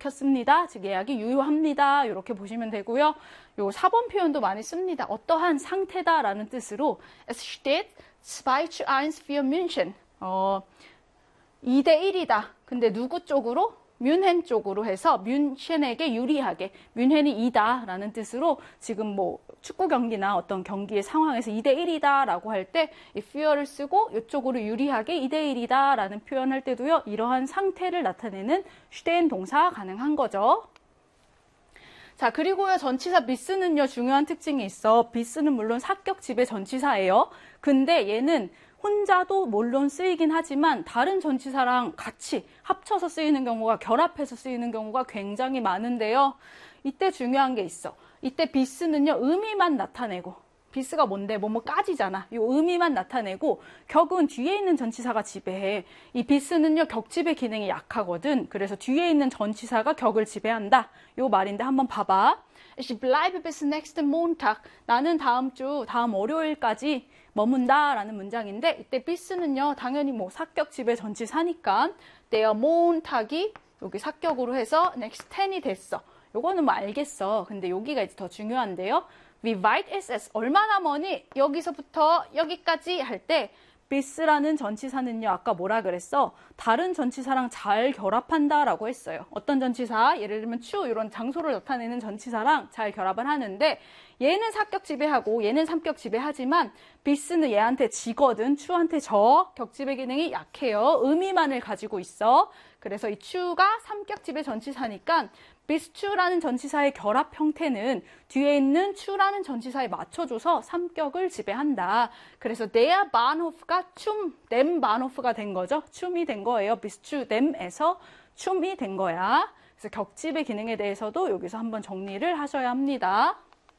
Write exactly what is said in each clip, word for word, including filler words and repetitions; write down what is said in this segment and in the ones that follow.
막혔습니다. 즉 예약이 유효합니다. 이렇게 보시면 되고요. 요 사 번 표현도 많이 씁니다. 어떠한 상태다라는 뜻으로 Es steht zwei zu eins für München. 어, 이 대 일이다. 근데 누구 쪽으로? 뮌헨 쪽으로 해서 뮌헨에게 유리하게 뮌헨이 이다라는 뜻으로 지금 뭐 축구 경기나 어떤 경기의 상황에서 이 대 일이다라고 할 때 이 führ를 쓰고 이쪽으로 유리하게 이 대 일이다라는 표현할 때도요. 이러한 상태를 나타내는 stehen 동사 가능한 거죠. 자, 그리고요, 전치사 비스는요, 중요한 특징이 있어. 비스는 물론 사격 지배 전치사예요. 근데 얘는 혼자도 물론 쓰이긴 하지만 다른 전치사랑 같이 합쳐서 쓰이는 경우가, 결합해서 쓰이는 경우가 굉장히 많은데요. 이때 중요한 게 있어. 이때 비스는요, 의미만 나타내고, 비스가 뭔데? 뭐뭐까지잖아. 이 의미만 나타내고 격은 뒤에 있는 전치사가 지배해. 이 비스는요, 격지배 기능이 약하거든. 그래서 뒤에 있는 전치사가 격을 지배한다. 이 말인데 한번 봐봐. Ich bleibe bis nächsten Montag. 나는 다음 주, 다음 월요일까지 머문다 라는 문장인데 이때 비스는요, 당연히 뭐 사격 지배 전치사니까 der Montag이 여기 사격으로 해서 next ten이 됐어. 요거는 뭐 알겠어. 근데 여기가 이제 더 중요한데요. Wie weit ist es? 얼마나 머니? 여기서부터 여기까지 할 때 bis라는 전치사는요. 아까 뭐라 그랬어? 다른 전치사랑 잘 결합한다 라고 했어요. 어떤 전치사? 예를 들면 추 이런 장소를 나타내는 전치사랑 잘 결합을 하는데 얘는 사격 지배하고 얘는 삼격 지배하지만 bis는 얘한테 지거든. 추한테 져. 격지배 기능이 약해요. 의미만을 가지고 있어. 그래서 이 추가 삼격 지배 전치사니까 bis 추라는 전치사의 결합 형태는 뒤에 있는 추라는 전치사에 맞춰줘서 삼격을 지배한다. 그래서 der Bahnhof가 춤, dem Bahnhof가 된 거죠. 춤이 된 거예요. bis 추, dem에서 춤이 된 거야. 그래서 격지배 기능에 대해서도 여기서 한번 정리를 하셔야 합니다.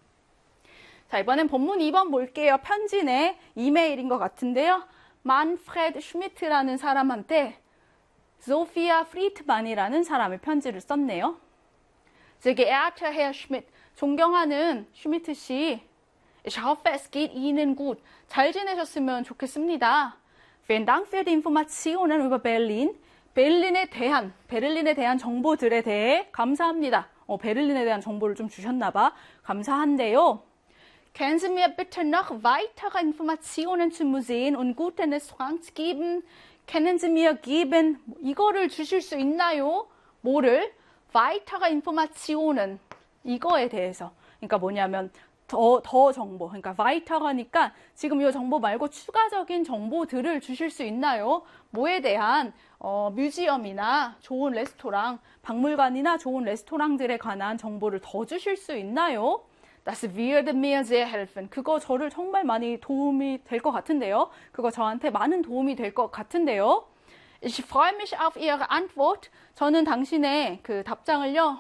자, 이번엔 본문 이 번 볼게요. 편지 내 이메일인 것 같은데요. 만프레드 슈미트라는 사람한테 소피아 프리트만이라는 사람의 편지를 썼네요. Sehr geehrter Herr Schmidt, 존경하는 슈미트 씨, ich hoffe, es geht Ihnen gut. 잘 지내셨으면 좋겠습니다. Vielen Dank für die Informationen über Berlin. 베를린에 대한, 베를린에 대한 정보들에 대해 감사합니다. 어, 베를린에 대한 정보를 좀 주셨나 봐. 감사한데요. Können Sie mir bitte noch weitere Informationen zu Museen und guten Restaurants geben? Können Sie mir geben? 이거를 주실 수 있나요? 뭐를? weitere Informationen. 이거에 대해서. 그러니까 뭐냐면 더, 더 정보. 그러니까 weiter하니까 지금 이 정보 말고 추가적인 정보들을 주실 수 있나요? 뭐에 대한 어, 뮤지엄이나 좋은 레스토랑, 박물관이나 좋은 레스토랑들에 관한 정보를 더 주실 수 있나요? Das würde mir sehr helfen. 그거 저를 정말 많이 도움이 될 것 같은데요. 그거 저한테 많은 도움이 될 것 같은데요. Ich freue mich auf Ihre Antwort. 저는 당신의 그 답장을요,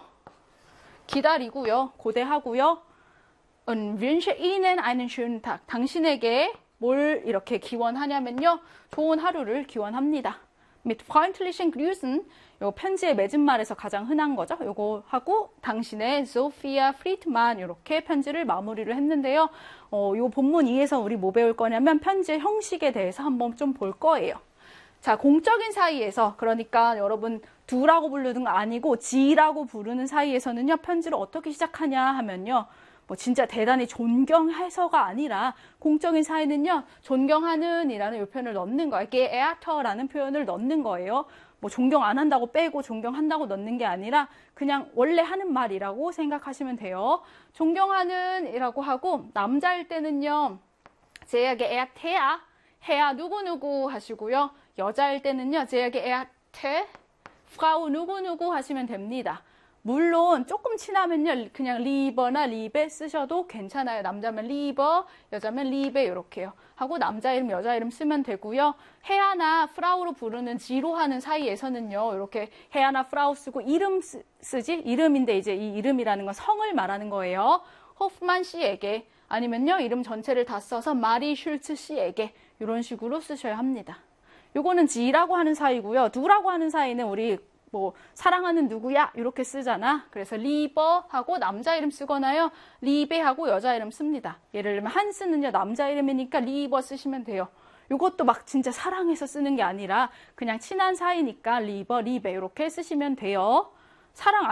기다리고요, 고대하고요. Und wünsche Ihnen einen schönen Tag. 당신에게 뭘 이렇게 기원하냐면요, 좋은 하루를 기원합니다. Mit freundlichen Grüßen. 요 편지의 맺은말에서 가장 흔한 거죠. 요거 하고 당신의 Sophia Friedman 이렇게 편지를 마무리를 했는데요. 어, 요 본문 이에서 우리 뭐 배울 거냐면 편지의 형식에 대해서 한번 좀 볼 거예요. 자, 공적인 사이에서, 그러니까 여러분 두라고 부르는 거 아니고 지라고 부르는 사이에서는요, 편지를 어떻게 시작하냐 하면요, 뭐 진짜 대단히 존경해서가 아니라 공적인 사이는요, 존경하는 이라는 요 표현을 넣는 거예요. 이게 에아터라는 표현을 넣는 거예요. 뭐 존경 안 한다고 빼고 존경한다고 넣는 게 아니라 그냥 원래 하는 말이라고 생각하시면 돼요. 존경하는 이라고 하고 남자일 때는요, 제에게 에아테야, 해야 누구누구 하시고요. 여자일 때는요, 제에게 에아테, 프라우 누구누구 하시면 됩니다. 물론 조금 친하면요, 그냥 리버나 리베 쓰셔도 괜찮아요. 남자면 리버, 여자면 리베 이렇게요. 하고 남자 이름, 여자 이름 쓰면 되고요. 해아나 프라우로 부르는 지로 하는 사이에서는요, 이렇게 해아나 프라우 쓰고 이름 쓰, 쓰지? 이름인데 이제 이 이름이라는 건 성을 말하는 거예요. 호프만 씨에게, 아니면요, 이름 전체를 다 써서 마리 슐츠 씨에게 이런 식으로 쓰셔야 합니다. 요거는 지라고 하는 사이고요. 누라고 하는 사이는 우리 뭐 사랑하는 누구야 이렇게 쓰잖아. 그래서 리버 하고 남자 이름 쓰거나요, 리베 하고 여자 이름 씁니다. 예를 들면 한스는요, 남자 이름이니까 리버 쓰시면 돼요. 요것도 막 진짜 사랑해서 쓰는 게 아니라 그냥 친한 사이니까 리버, 리베 이렇게 쓰시면 돼요. 사랑